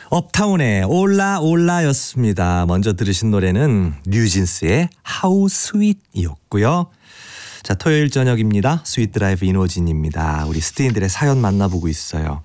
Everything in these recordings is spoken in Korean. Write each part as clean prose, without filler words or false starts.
업타운의 올라 올라였습니다. 먼저 들으신 노래는 뉴진스의 How Sweet이었고요. 자, 토요일 저녁입니다. 스윗 드라이브 이노진입니다. 우리 스테인들의 사연 만나보고 있어요.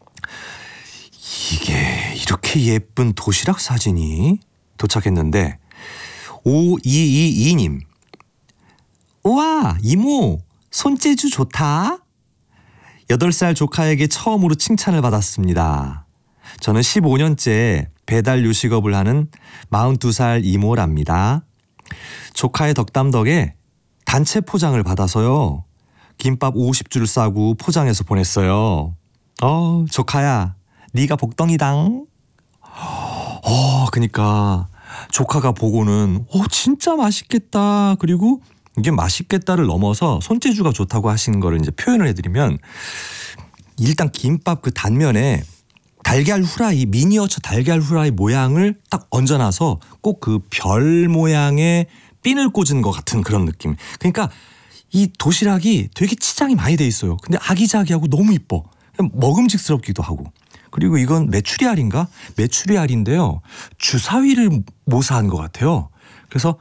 이게 이렇게 예쁜 도시락 사진이 도착했는데 5222님, 우와 이모 손재주 좋다. 8살 조카에게 처음으로 칭찬을 받았습니다. 저는 15년째 배달 요식업을 하는 42살 이모랍니다. 조카의 덕담 덕에 단체 포장을 받아서요. 김밥 50줄 싸고 포장해서 보냈어요. 조카야 네가 복덩이당. 그러니까 조카가 보고는 진짜 맛있겠다. 그리고 이게 맛있겠다를 넘어서 손재주가 좋다고 하시는 거를 이제 표현을 해드리면, 일단 김밥 그 단면에 달걀 후라이, 미니어처 달걀 후라이 모양을 딱 얹어놔서 꼭 그 별 모양의 핀을 꽂은 것 같은 그런 느낌. 그러니까 이 도시락이 되게 치장이 많이 돼 있어요. 근데 아기자기하고 너무 이뻐. 먹음직스럽기도 하고. 그리고 이건 메추리알인가? 메추리알인데요. 주사위를 모사한 것 같아요. 그래서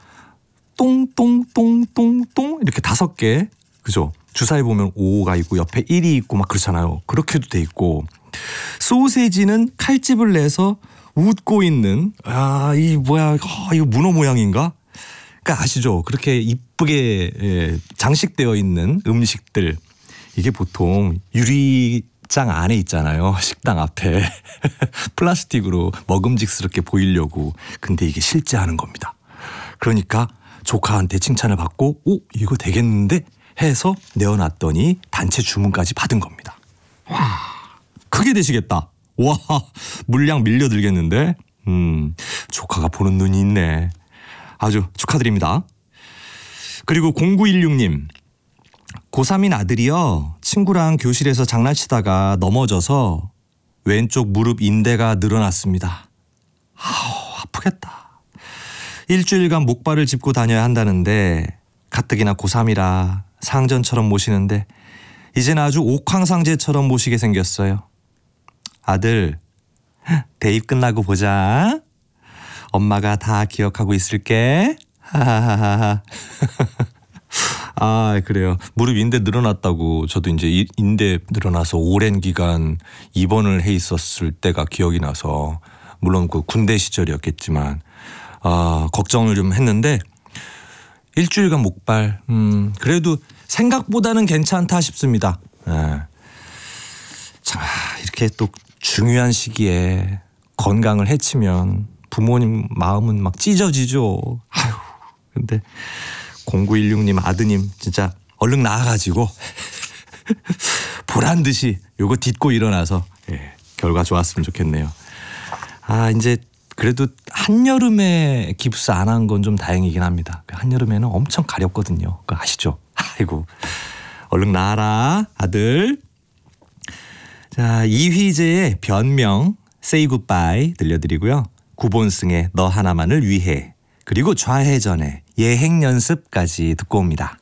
똥똥똥똥똥 이렇게 5개, 그죠? 주사위 보면 5가 있고 옆에 1이 있고 막 그렇잖아요. 그렇게도 돼 있고, 소세지는 칼집을 내서 웃고 있는, 이 뭐야, 이거 문어 모양인가? 그러니까 아시죠? 그렇게 이쁘게 장식되어 있는 음식들, 이게 보통 유리장 안에 있잖아요. 식당 앞에 플라스틱으로 먹음직스럽게 보이려고. 근데 이게 실제 하는 겁니다. 그러니까 조카한테 칭찬을 받고 이거 되겠는데 해서 내어놨더니 단체 주문까지 받은 겁니다. 와, 크게 되시겠다. 와, 물량 밀려들겠는데. 조카가 보는 눈이 있네. 아주 축하드립니다. 그리고 0916님, 고3인 아들이요, 친구랑 교실에서 장난치다가 넘어져서 왼쪽 무릎 인대가 늘어났습니다. 아프겠다. 일주일간 목발을 짚고 다녀야 한다는데 가뜩이나 고3이라 상전처럼 모시는데 이제는 아주 옥황상제처럼 모시게 생겼어요. 아들, 대입 끝나고 보자. 엄마가 다 기억하고 있을게. 하하하하. 그래요. 무릎 인대 늘어났다고 저도 이제 인대 늘어나서 오랜 기간 입원을 해 있었을 때가 기억이 나서, 물론 그 군대 시절이었겠지만 걱정을 좀 했는데, 일주일간 목발, 그래도 생각보다는 괜찮다 싶습니다. 자, 이렇게 또 중요한 시기에 건강을 해치면 부모님 마음은 막 찢어지죠. 근데 0916님 아드님 진짜 얼른 나아가지고 보란 듯이 요거 딛고 일어나서 결과 좋았으면 좋겠네요. 이제 그래도 한여름에 깁스 안 한 건 좀 다행이긴 합니다. 한여름에는 엄청 가렵거든요. 그거 아시죠? 아이고, 얼른 나아라 아들. 자, 이휘재의 변명 Say Goodbye 들려드리고요. 구본승의 너 하나만을 위해, 그리고 좌회전의 예행 연습까지 듣고 옵니다.